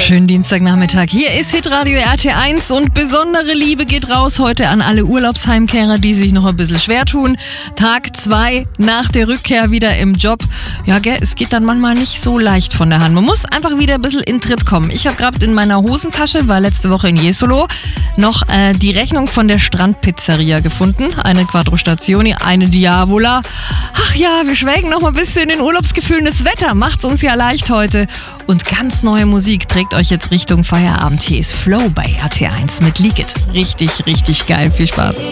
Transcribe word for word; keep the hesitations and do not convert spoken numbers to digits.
Schönen Dienstagnachmittag. Hier ist Hitradio R T eins und besondere Liebe geht raus heute an alle Urlaubsheimkehrer, die sich noch ein bisschen schwer tun. Tag zwei nach der Rückkehr wieder im Job. Ja, gell, es geht dann manchmal nicht so leicht von der Hand. Man muss einfach wieder ein bisschen in Tritt kommen. Ich habe gerade in meiner Hosentasche, war letzte Woche in Jesolo, noch äh, die Rechnung von der Strandpizzeria gefunden. Eine Quattro Stazioni, eine Diavola. Ach ja, wir schwelgen noch mal ein bisschen in Urlaubsgefühlen. Das Wetter macht's uns ja leicht heute. Und ganz neue Musik trägt euch jetzt Richtung Feierabend. Hier ist Flow bei R T eins mit Leak It. Richtig, richtig geil. Viel Spaß.